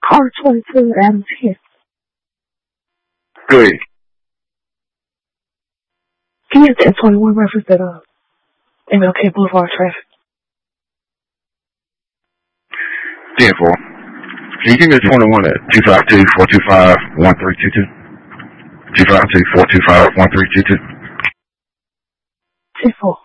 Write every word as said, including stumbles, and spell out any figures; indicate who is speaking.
Speaker 1: Car twenty-two, Adams here.
Speaker 2: Go ahead.
Speaker 1: Can you get that twenty-one reference at uh, M L K Boulevard traffic?
Speaker 2: ten four. Can you give me the twenty-one at two five two, four two five, one three two two? two five two, four two five, one three two two.
Speaker 1: ten four.